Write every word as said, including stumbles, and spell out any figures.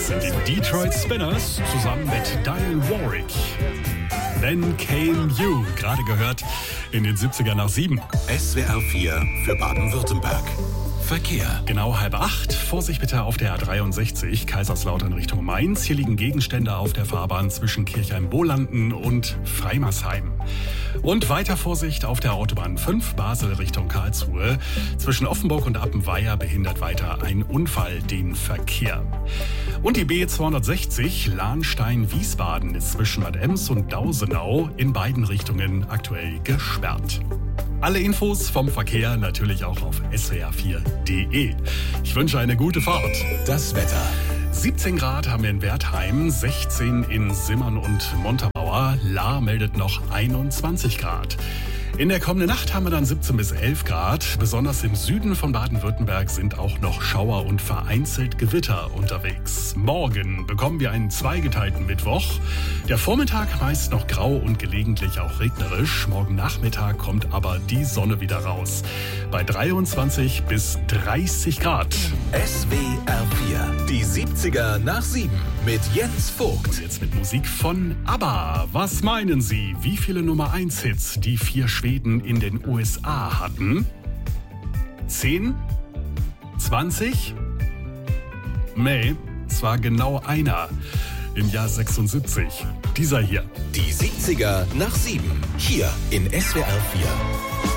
Das sind die Detroit Spinners zusammen mit Diane Warwick. Then Came You, gerade gehört in den siebziger nach sieben. S W R vier für Baden-Württemberg. Verkehr. Genau halb acht. Vorsicht bitte auf der A dreiundsechzig, Kaiserslautern Richtung Mainz. Hier liegen Gegenstände auf der Fahrbahn zwischen Kirchheim-Bohlanden und Freimersheim. Und weiter Vorsicht auf der Autobahn fünf, Basel Richtung Karlsruhe. Zwischen Offenburg und Appenweier behindert weiter ein Unfall den Verkehr. Und die B zweihundertsechzig, Lahnstein-Wiesbaden, ist zwischen Bad Ems und Dausenau in beiden Richtungen aktuell gesperrt. Alle Infos vom Verkehr natürlich auch auf S W R vier punkt de. Ich wünsche eine gute Fahrt. Das Wetter. siebzehn Grad haben wir in Wertheim, sechzehn in Simmern und Montabaur. Lahr meldet noch einundzwanzig Grad. In der kommenden Nacht haben wir dann siebzehn bis elf Grad. Besonders im Süden von Baden-Württemberg sind auch noch Schauer und vereinzelt Gewitter unterwegs. Morgen bekommen wir einen zweigeteilten Mittwoch. Der Vormittag meist noch grau und gelegentlich auch regnerisch. Morgen Nachmittag kommt aber die Sonne wieder raus. Bei dreiundzwanzig bis dreißig Grad. S W R vier, die siebziger nach sieben mit Jens Vogt. Und jetzt mit Musik von ABBA. Was meinen Sie, wie viele Nummer eins Hits die vier Schweden in den U S A hatten? zehn? zwanzig? Nee, es war genau einer. Im Jahr sechsundsiebzig. Dieser hier. Die siebziger nach sieben. Hier in S W R vier.